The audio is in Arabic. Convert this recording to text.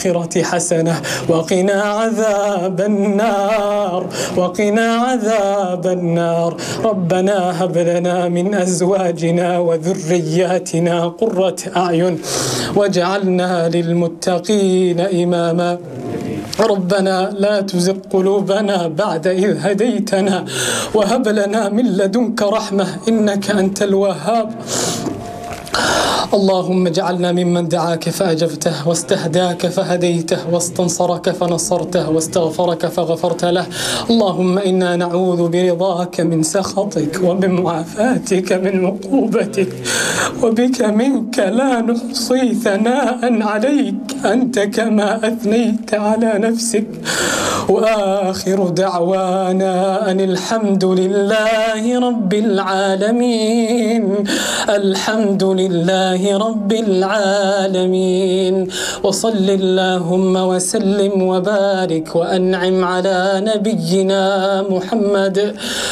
الآخرة حسنة وقنا عذاب النار وقنا عذاب النار. ربنا هب لنا من أزواجنا وذرياتنا قرة أعين واجعلنا للمتقين إماما. ربنا لا تزغ قلوبنا بعد إذ هديتنا وهب لنا من لدنك رحمة إنك أنت الوهاب. اللهم اجعلنا ممن دعاك فأجبته واستهداك فهديته واستنصرك فنصرته واستغفرك فغفرت له. اللهم إنا نعوذ برضاك من سخطك وبمعافاتك من عقوبتك وبك منك لا نحصي ثناء عليك أنت كما أثنيت على نفسك. وآخر دعوانا أن الحمد لله رب العالمين. الحمد لله رب العالمين. وصل اللهم وسلم وبارك وأنعم على نبينا محمد